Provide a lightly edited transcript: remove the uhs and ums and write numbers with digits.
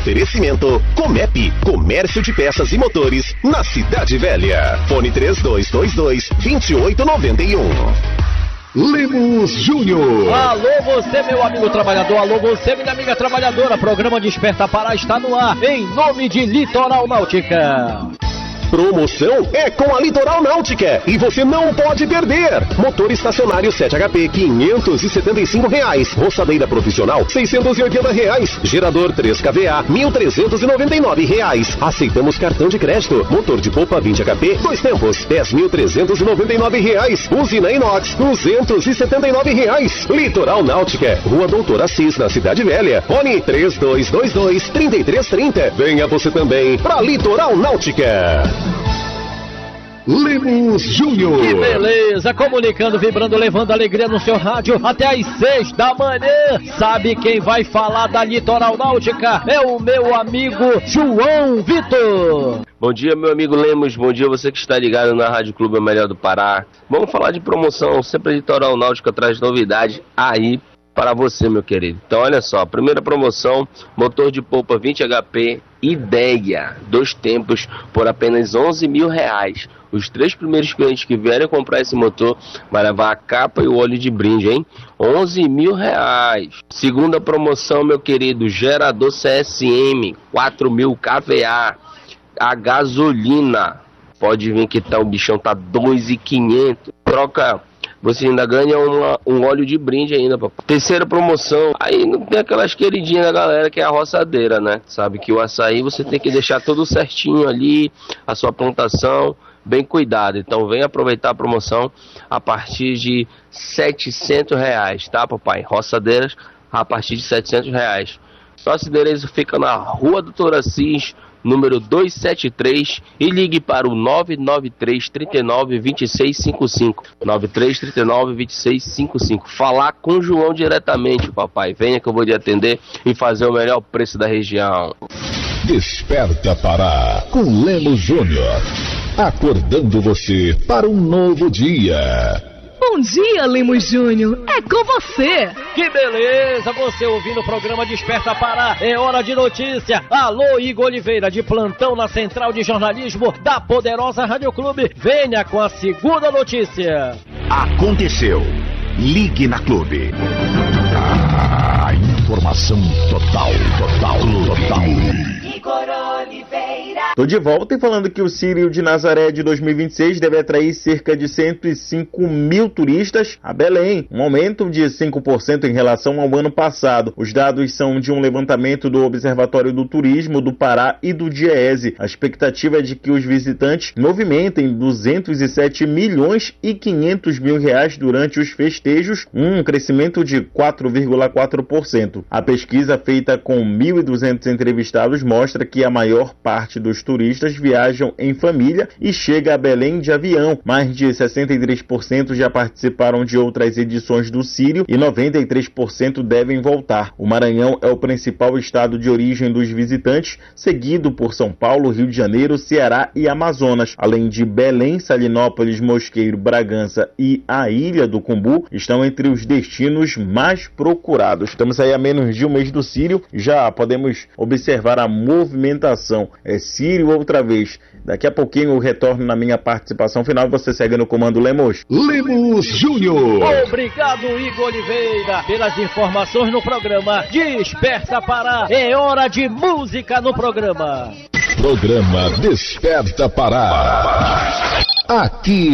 Oferecimento Comep, Comércio de Peças e Motores, na Cidade Velha. Fone 3222-2891. Lemos Júnior. Alô você, meu amigo trabalhador, alô você, minha amiga trabalhadora. Programa Desperta Pará está no ar, em nome de Litoral Náutica. Promoção é com a Litoral Náutica e você não pode perder. Motor estacionário 7HP R$575, roçadeira profissional R$680, gerador 3kVA R$1.399. Aceitamos cartão de crédito. Motor de polpa 20HP 2 tempos R$10.399. Usina inox R$279. Litoral Náutica, Rua Doutor Assis, na Cidade Velha. Fone 3222-3330. Venha você também para Litoral Náutica. Lemos Júnior. Que beleza, comunicando, vibrando, levando alegria no seu rádio até às 6 da manhã. Sabe quem vai falar da Litoral Náutica? É o meu amigo João Vitor. Bom dia, meu amigo Lemos, bom dia você que está ligado na Rádio Clube A Melhor do Pará. Vamos falar de promoção, sempre a Litoral Náutica traz novidade aí para você, meu querido. Então olha só, primeira promoção, motor de polpa 20 HP, Ideia, 2 tempos, por apenas R$11.000. Os 3 primeiros clientes que vierem comprar esse motor vai levar a capa e o óleo de brinde, hein? R$11.000. Segunda promoção, meu querido, gerador CSM, 4.000 kVA, a gasolina. Pode vir que tá, o bichão tá R$2.500. Troca, você ainda ganha um óleo de brinde ainda, papai. Terceira promoção, aí não tem aquelas queridinhas da galera que é a roçadeira, né? Sabe que o açaí você tem que deixar tudo certinho ali, a sua plantação bem cuidado. Então vem aproveitar a promoção a partir de R$700, tá, papai? Roçadeiras a partir de R$700. Nosso endereço fica na Rua Doutor Assis, número 273, e ligue para o 993-39-2655. 9339-2655. Falar com o João diretamente, papai. Venha que eu vou lhe atender e fazer o melhor preço da região. Desperta Pará com Lemos Júnior. Acordando você para um novo dia. Bom dia, Lemos Júnior. É com você. Que beleza, você ouvindo o programa Desperta Pará. É hora de notícia. Alô, Igor Oliveira, de plantão na Central de Jornalismo da poderosa Rádio Clube. Venha com a segunda notícia. Aconteceu. Ligue na Clube. A informação total. Igor Oliveira. Tô de volta e falando que o Círio de Nazaré de 2026 deve atrair cerca de 105 mil turistas a Belém, um aumento de 5% em relação ao ano passado. Os dados são de um levantamento do Observatório do Turismo do Pará e do DIEESE. A expectativa é de que os visitantes movimentem 207 milhões e 500 mil reais durante os festejos, um crescimento de 4,4%. A pesquisa feita com 1.200 entrevistados mostra que a maior parte dos turistas viajam em família e chega a Belém de avião. Mais de 63% já participaram de outras edições do Círio e 93% devem voltar. O Maranhão é o principal estado de origem dos visitantes, seguido por São Paulo, Rio de Janeiro, Ceará e Amazonas. Além de Belém, Salinópolis, Mosqueiro, Bragança e a Ilha do Cumbu estão entre os destinos mais procurados. Estamos aí a menos de um mês do Círio, já podemos observar a movimentação. É Círio outra vez. Daqui a pouquinho eu retorno na minha participação final. Você segue no comando Lemos. Lemos Júnior. Obrigado, Igor Oliveira, pelas informações no programa Desperta Pará. É hora de música no programa. Programa Desperta Pará. Aqui